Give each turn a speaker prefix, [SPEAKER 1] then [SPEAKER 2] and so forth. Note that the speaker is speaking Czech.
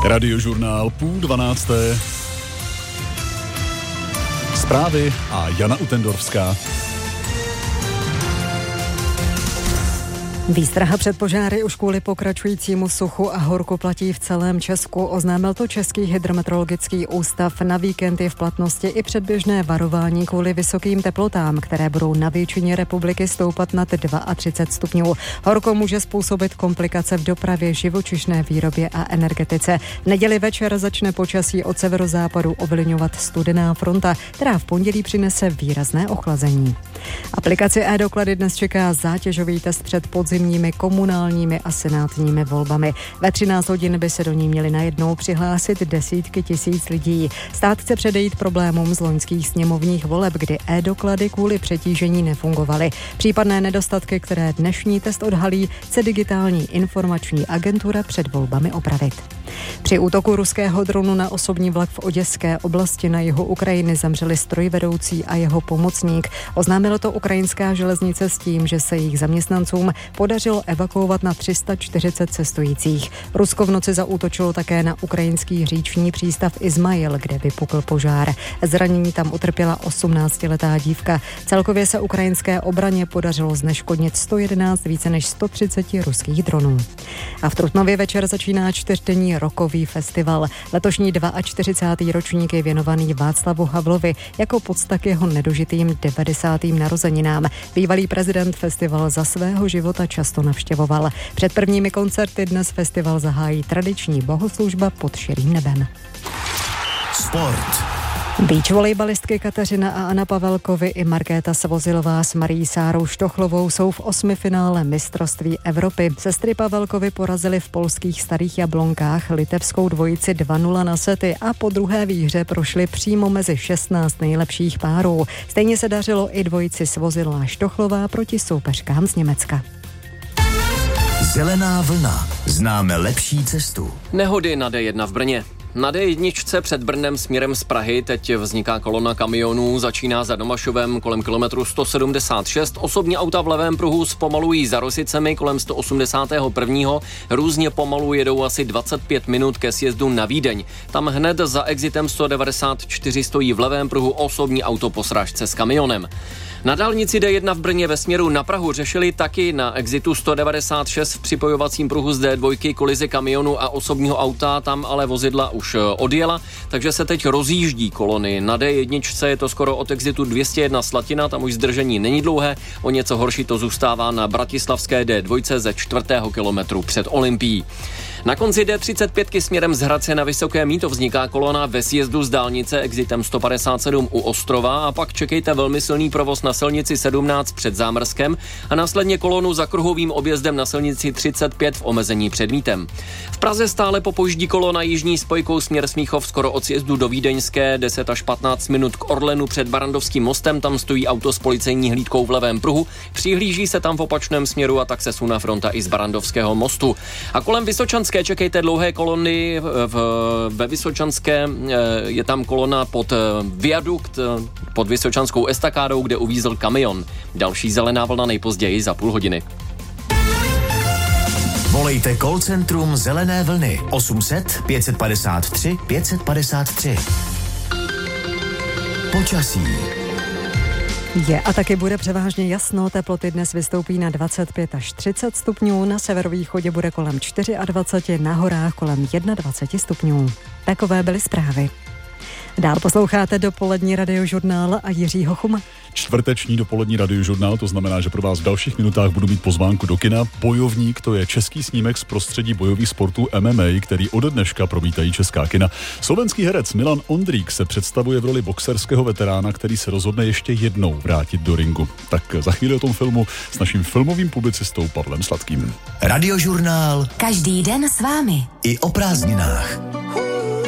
[SPEAKER 1] Radiožurnál 11:30. Zprávy a Jana Utendorfská.
[SPEAKER 2] Výstraha před požáry už kvůli pokračujícímu suchu a horku platí v celém Česku. Oznámil to Český hydrometeorologický ústav. Na víkend je v platnosti i předběžné varování kvůli vysokým teplotám, které budou na většině republiky stoupat nad 32 stupňů. Horko může způsobit komplikace v dopravě, živočišné výrobě a energetice. V neděli večer začne počasí od severozápadu ovlivňovat studená fronta, která v pondělí přinese výrazné ochlazení. Aplikaci e-doklady dnes čeká zátěžový test před podzimními komunálními a senátními volbami. Ve 13 hodin by se do ní měli najednou přihlásit desítky tisíc lidí. Stát chce předejít problémům z loňských sněmovních voleb, kdy e-doklady kvůli přetížení nefungovaly. Případné nedostatky, které dnešní test odhalí, chce digitální informační agentura před volbami opravit. Při útoku ruského dronu na osobní vlak v Oděské oblasti na jihu Ukrajiny zemřeli strojvedoucí a jeho pomocník. Oznámilo to ukrajinská železnice s tím, že se jejich zaměstnancům podařilo evakuovat na 340 cestujících. Rusko v noci zaútočilo také na ukrajinský říční přístav Izmail, kde vypukl požár. Zranění tam utrpěla 18letá dívka. Celkově se ukrajinské obraně podařilo zneškodnit 111 více než 130 ruských dronů. A v Trutnově večer začíná 4denní rokový festival. Letošní 42. ročník je věnovaný Václavu Havlovi jako pocta k jeho nedožitým 90. narozeninám. Bývalý prezident festival za svého života často navštěvoval. Před prvními koncerty dnes festival zahájí tradiční bohoslužba pod širým nebem.
[SPEAKER 3] Sport.
[SPEAKER 2] Beach volejbalistky Kateřina a Anna Pavelkovi i Markéta Svozilová s Marií Sárou Štochlovou jsou v 8finále mistrovství Evropy. Sestry Pavelkovi porazily v polských Starých Jablonkách litevskou dvojici 2-0 na sety a po druhé výhře prošly přímo mezi 16 nejlepších párů. Stejně se dařilo i dvojici Svozilová Štochlová proti soupeřkám z Německa.
[SPEAKER 3] Zelená vlna. Známe lepší cestu.
[SPEAKER 4] Nehody na D1 v Brně. Na D1 před Brnem směrem z Prahy teď vzniká kolona kamionů, začíná za Domašovem kolem kilometru 176, osobní auta v levém pruhu zpomalují za Rosicemi kolem 181. Různě pomalu jedou asi 25 minut ke sjezdu na Vídeň. Tam hned za exitem 194 stojí v levém pruhu osobní auto po srážce s kamionem. Na dálnici D1 v Brně ve směru na Prahu řešili taky na exitu 196 v připojovacím pruhu z D2 kolizi kamionu a osobního auta, tam ale vozidla už odjela, takže se teď rozjíždí kolony. Na D1 je to skoro od exitu 201 Slatina, tam už zdržení není dlouhé, o něco horší to zůstává na bratislavské D2 ze 4. kilometru před Olympií. Na konci D35 směrem z Hradce na Vysoké Mýto vzniká kolona ve sjezdu z dálnice exitem 157 u Ostrova a pak čekejte velmi silný provoz na silnici 17 před Zámrskem a následně kolonu za kruhovým objezdem na silnici 35 v omezení před Mítem. V Praze stále popojíždí kolona jižní spojkou směr Smíchov skoro od sjezdu do Vídeňské, 10 až 15 minut k Orlenu před Barandovským mostem, tam stojí auto s policejní hlídkou v levém pruhu, přihlíží se tam v opačném směru a tak se sune fronta i z Barandovského mostu. A kolem Vysočanské čekejte dlouhé kolony, ve Vysočanské je tam kolona pod viadukt, pod Vysočanskou estakádou, kde uvízl kamion. Další zelená vlna nejpozději za půl hodiny.
[SPEAKER 3] Volejte call centrum Zelené vlny 800 553 553. Počasí.
[SPEAKER 2] Je a taky bude převážně jasno, teploty dnes vystoupí na 25 až 30 stupňů, na severovýchodě bude kolem 24, na horách kolem 21 stupňů. Takové byly zprávy. Dál posloucháte dopolední radiožurnál a Jiřího Chuma.
[SPEAKER 1] Čtvrteční dopolední radiožurnál, to znamená, že pro vás v dalších minutách budu mít pozvánku do kina. Bojovník, to je český snímek z prostředí bojových sportů MMA, který ode dneška promítají česká kina. Slovenský herec Milan Ondrík se představuje v roli boxerského veterána, který se rozhodne ještě jednou vrátit do ringu. Tak za chvíli o tom filmu s naším filmovým publicistou Pavlem Sladkým.
[SPEAKER 3] Radiožurnál.
[SPEAKER 5] Každý den s vámi.
[SPEAKER 3] I o prázdninách.